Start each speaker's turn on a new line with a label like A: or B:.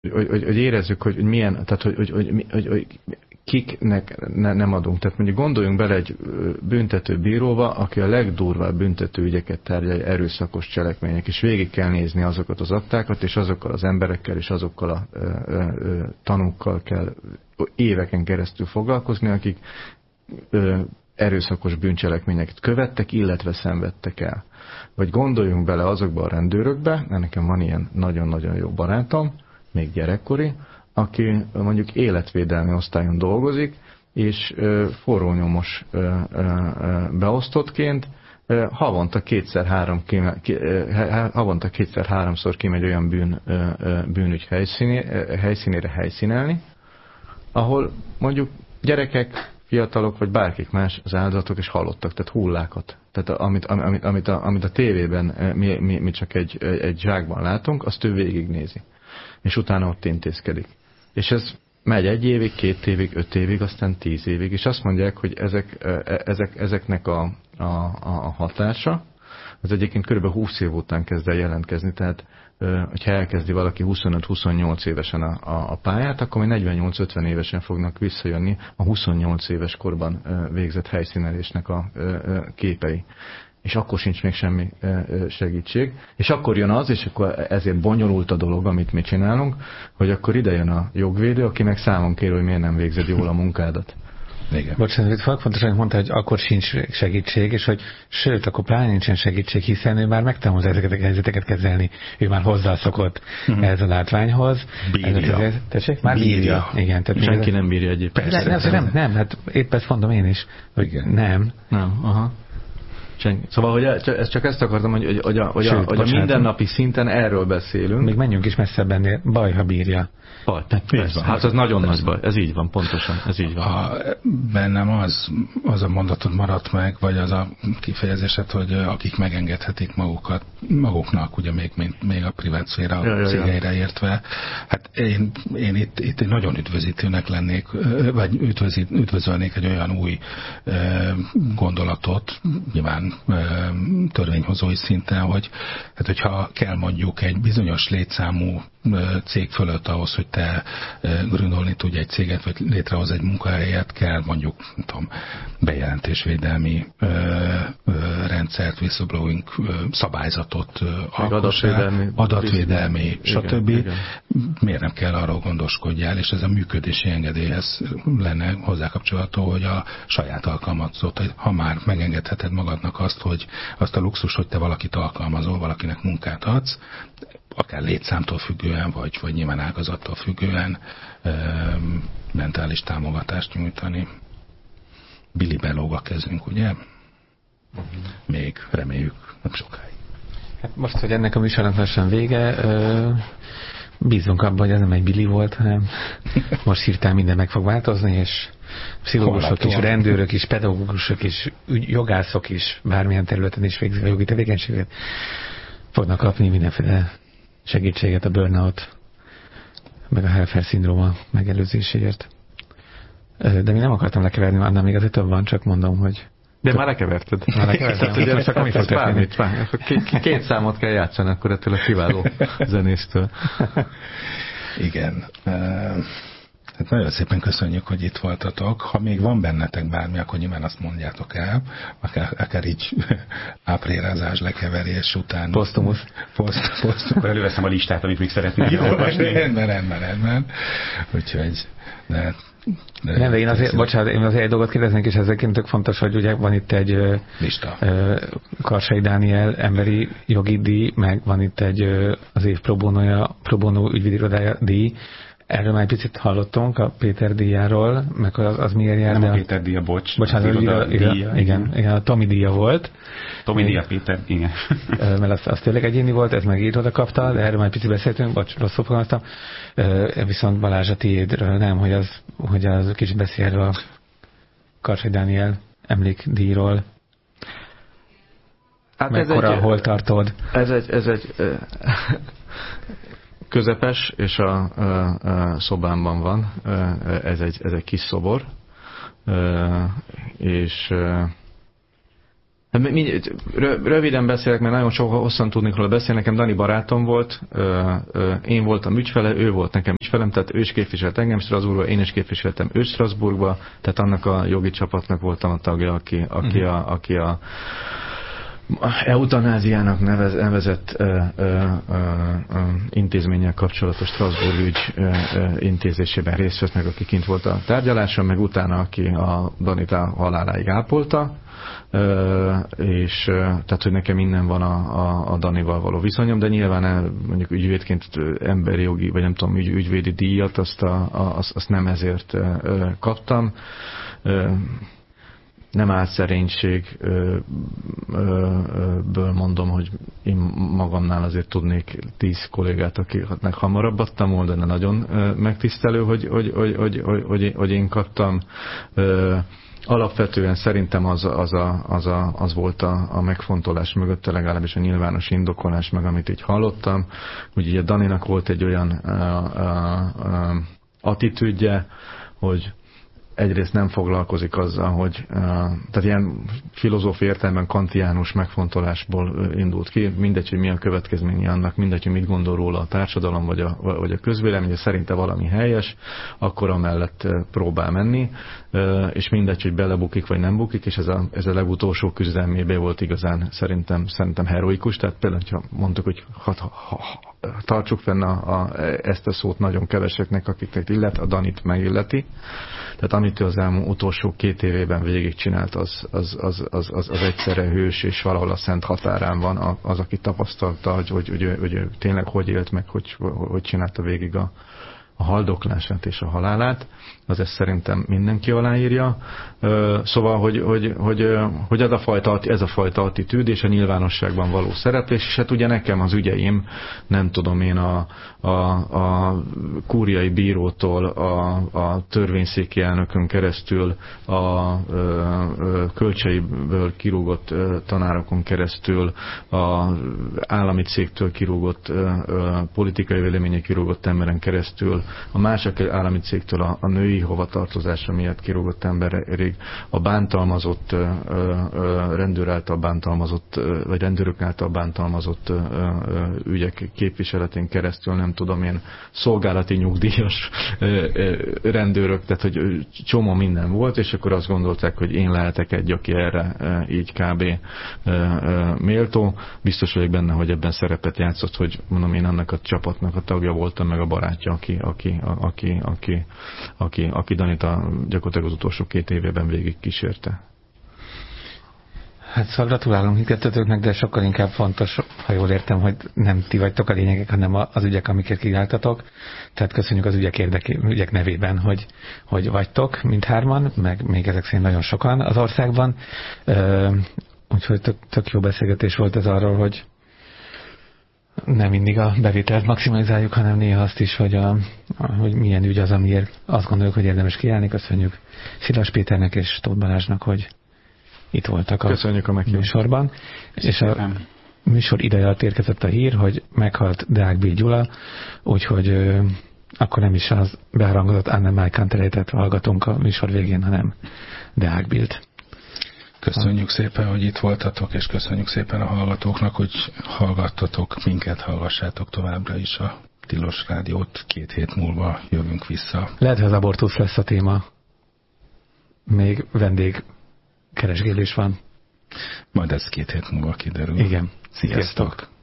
A: hogy érezzük, hogy milyen, tehát hogy kiknek nem adunk. Tehát mondjuk gondoljunk bele egy büntető bíróba, aki a legdurvább büntető ügyeket tárgyalja, erőszakos cselekmények, és végig kell nézni azokat az aktákat, és azokkal az emberekkel, és azokkal a tanúkkal kell éveken keresztül foglalkozni, akik erőszakos bűncselekményeket követtek, illetve szenvedtek el. Vagy gondoljunk bele azokba a rendőrökbe, nekem van ilyen nagyon-nagyon jó barátom, még gyerekkori, aki mondjuk életvédelmi osztályon dolgozik, és forrónyomos beosztottként havonta kétszer-háromszor kimegy olyan bűnügy helyszínére helyszínelni, ahol mondjuk gyerekek, fiatalok, vagy bárkik más az áldozatok és halottak, tehát hullákat. Tehát amit a tévében mi csak egy zsákban látunk, azt ő végignézi. És utána ott intézkedik. És ez megy 1 évig, 2 évig, 5 évig, aztán 10 évig. És azt mondják, hogy ezeknek a hatása, az egyébként kb. 20 év után kezd el jelentkezni. Tehát, hogyha elkezdi valaki 25-28 évesen a pályát, akkor majd 48-50 évesen fognak visszajönni a 28 éves korban végzett helyszínelésnek a képei. És akkor sincs még semmi segítség. És akkor jön az, és akkor ezért bonyolult a dolog, amit mi csinálunk, hogy akkor ide jön a jogvédő, aki meg számon kér, hogy miért nem végzed jól a munkádat.
B: Igen. Bocsánat, itt fontos, hogy mondta, hogy akkor sincs segítség, és hogy sőt, akkor pláne nincsen segítség, hiszen ő már megtanult ezeket a helyzeteket kezelni. Ő már hozzászokott ez a látványhoz.
A: Bírja.
B: Tessék? Már bírja. Igen,
A: tehát senki nem bírja egyébként.
B: Nem, hát épp ezt mondom én is, hogy igen. Nem,
A: aha. Szóval, hogy ezt akartam, hogy a mindennapi szinten erről beszélünk.
B: Még menjünk is messzebb ennél. Baj, ha bírja.
A: Baj, hát ez nagyon nagy baj. Ez így van, pontosan. Ez így van.
C: Bennem az a mondatod maradt meg, vagy az a kifejezésed, hogy akik megengedhetik maguknak, ugye még a privát szféra cégeire értve. Hát én itt nagyon üdvözítőnek lennék, vagy üdvözölnék egy olyan új gondolatot, nyilván törvényhozói szinten, hogy hát hogyha kell mondjuk egy bizonyos létszámú cég fölött ahhoz, hogy te gründolni tudj egy céget, vagy létrehoz egy munkahelyet, kell mondjuk, nem tudom, bejelentésvédelmi rendszert, whistleblowing szabályzatot adatvédelmi, stb. Igen. Miért nem kell arról gondoskodjál, és ez a működési engedélyhez lenne hozzákapcsolható, hogy a saját alkalmazott, hogy ha már megengedheted magadnak azt a luxus, hogy te valakit alkalmazol, valakinek munkát adsz, akár létszámtól függően, vagy nyilván ágazattól függően mentális támogatást nyújtani. Billy belóg a kezünk, ugye? Még reméljük nem sokáig.
B: Hát most, hogy ennek a műsornak lassan vége, bízunk abban, hogy ez nem egy Billy volt, hanem most hirtelen minden meg fog változni, és pszichológusok is, rendőrök is, pedagógusok is, jogászok is, bármilyen területen is végzik a jogi tevékenységet, fognak kapni mindenféle segítséget a burnout, meg a Helfer-szindróma megelőzéséért. De mi nem akartam lekeverni, annál még azért több van, csak mondom, hogy...
A: De már lekeverted.
B: Most akkor mi fog történni?
A: Két számot kell játszani akkor ettől a kiváló zenésztől.
C: Igen. Hát nagyon szépen köszönjük, hogy itt voltatok. Ha még van bennetek bármi, akkor nyilván azt mondjátok el, akár így áprérázás, lekeverés után.
B: Posztumusz.
D: Akkor előveszem a listát, amit még szeretnék olvasni.
C: Rendben. Úgyhogy...
B: Nem, de én azért egy dolgot kérdeznék, és ezekként tök fontos, hogy ugye van itt egy
C: lista.
B: Karsai Dániel emberi jogi díj, meg van itt egy az év pro bono ügyvédirodája díj. Erről már egy picit hallottunk a Péter díjáról, meg az miért jár.
D: Nem a Péter díja,
B: bocsánat, igen, a Tomi díja volt.
D: Tomi díja, Péter, igen.
B: Mert az tényleg egyéni volt, ez meg iroda kapta, de erről már egy picit beszéltünk, rosszul fogalmaztam. Viszont Balázs, a tiédről nem, hogy az kicsit beszél erről a Karsai Dániel emlékdíjról. Hát mekkora, hol tartod?
A: Ez egy közepes, és a szobámban van. Ez egy kis szobor, és Röviden beszélek, mert nagyon hosszan tudnék róla beszélni. Nekem Dani barátom volt, én voltam ügyfele, ő volt nekem ügyfelem, tehát ő is képviselt engem Strasbourgba, én is képviseltem őt Strasbourgba, tehát annak a jogi csapatnak voltam a tagja, aki a eutanáziának nevezett intézménnyel kapcsolatos Strasbourg ügy intézésében részt vett, meg aki kint volt a tárgyaláson, meg utána aki a Danit haláláig ápolta, és tehát, hogy nekem innen van a Danival való viszonyom, de nyilván mondjuk ügyvédként emberi jogi, vagy nem tudom, ügyvédi díjat, azt nem ezért kaptam. Nem álszerénységből mondom, hogy én magamnál azért tudnék 10 kollégát, akiknek hamarabb adtam volna, de nagyon megtisztelő, hogy én kaptam. Alapvetően szerintem az volt a megfontolás mögötte, legalábbis a nyilvános indokolás, meg amit így hallottam. Ugye Daninak volt egy olyan attitűdje, hogy egyrészt nem foglalkozik azzal, hogy tehát ilyen filozófiai értelemben kantiánus megfontolásból indult ki, mindegy, hogy mi a következménye annak, mindegy, hogy mit gondol róla a társadalom vagy a közvélemény, szerinte valami helyes, akkor amellett próbál menni, és mindegy, hogy belebukik vagy nem bukik, és ez a legutolsó küzdelmében volt igazán szerintem heroikus, tehát például, ha mondtuk, hogy tartsuk fenn ezt a szót nagyon keveseknek, akiknek illet, a Danit megilleti. Tehát amit ő az utolsó 2 évében végigcsinált, az egyszerre hős, és valahol a szent határán van az, aki tapasztalta, hogy tényleg hogy élt meg, hogy csinálta végig a haldoklását és a halálát, az ezt szerintem mindenki aláírja. Szóval, hogy ez a fajta attitűd és a nyilvánosságban való szereplés, és hát ugye nekem az ügyeim, nem tudom én, a kúriai bírótól, a törvényszéki elnökön keresztül, a Kölcseiből kirúgott tanárokon keresztül, a állami cégtől kirúgott, politikai véleménye kirúgott emberen keresztül, a másik állami cégtől a női hovatartozása miatt kirúgott emberig, a bántalmazott, rendőr által bántalmazott, vagy rendőrök által bántalmazott ügyek képviseletén keresztül, nem tudom én, szolgálati nyugdíjas rendőrök, tehát hogy csomó minden volt, és akkor azt gondolták, hogy én lehetek egy, aki erre így kb. Méltó. Biztos vagyok benne, hogy ebben szerepet játszott, hogy mondom, én annak a csapatnak a tagja voltam, meg a barátja, aki Danit gyakorlatilag az utolsó 2 évében végig kísérte.
B: Hát szóval gratulálunk mindkettőtöknek, de sokkal inkább fontos, ha jól értem, hogy nem ti vagytok a lényegek, hanem az ügyek, amiket kiváltatok. Tehát köszönjük az ügyek nevében, hogy vagytok mindhárman, meg még ezek szerint nagyon sokan az országban. Úgyhogy tök jó beszélgetés volt ez arról, hogy nem mindig a bevételt maximalizáljuk, hanem néha azt is, hogy milyen ügy az, amiért azt gondoljuk, hogy érdemes kiállni. Köszönjük Szilas Péternek és Tóth Balázsnak, hogy itt voltak a műsorban. És a műsor ideje alatt érkezett a hír, hogy meghalt Deák B. Gyula, úgyhogy akkor nem is az beharangozott Anne Májkánterétet hallgatunk a műsor végén, hanem Deák Bilt.
C: Köszönjük szépen, hogy itt voltatok, és köszönjük szépen a hallgatóknak, hogy hallgattatok minket, hallgassátok továbbra is a Tilos Rádiót. 2 hét múlva jövünk vissza.
B: Lehet, hogy az abortusz lesz a téma. Még vendégkeresgélés van.
C: Majd ez 2 hét múlva kiderül.
B: Igen.
C: Sziasztok!